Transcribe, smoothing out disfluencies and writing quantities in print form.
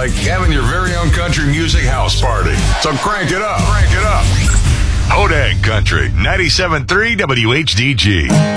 like having your very own country music house party. So crank it up. Crank it up. Hodag Country, 97.3 WHDG.